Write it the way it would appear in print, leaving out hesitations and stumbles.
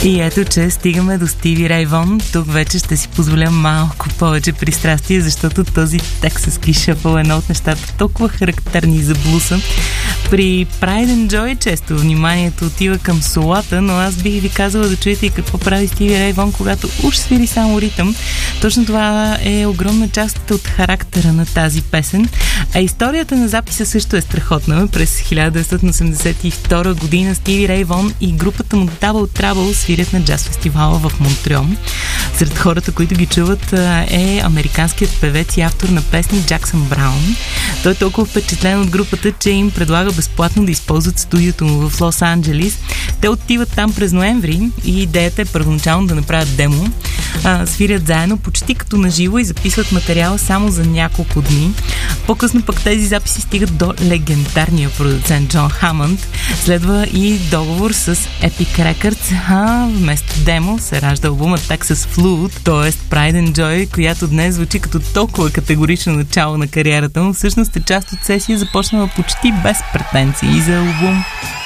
И ето, че стигаме до Стиви Рей Вон. Тук вече ще си позволя малко повече пристрастие, защото този Texas Shuffle е едно от нещата толкова характерни за блуса. При Pride and Joy често вниманието отива към солата, но аз бих ви казала да чуете и какво прави Стиви Рей Вон, когато уж свири само ритъм. Точно това е огромна част от характера на тази песен. А историята на записа също е страхотна. През 1982 година Стиви Рей Вон и групата му Double Trouble свирят на джаз фестивала в Монтреал. Сред хората, които ги чуват, е американският певец и автор на песни Джаксън Браун. Той е толкова впечатлен от групата, че им предлага безплатно да използват студиото му в Лос-Анджелис. Те отиват там през ноември и идеята е първоначално да направят демо. Свирят заедно почти като наживо и записват материала само за няколко дни. По-късно пък тези записи стигат до легендарния продуцент Джон Хамънд. Следва и договор с Epic Records. Вместо демо се ражда албума Texas Flood, т.е. Pride and Joy, която днес звучи като толкова категорично начало на кариерата му. Всъщност е част от сесия, започнала почти без претенции за албум.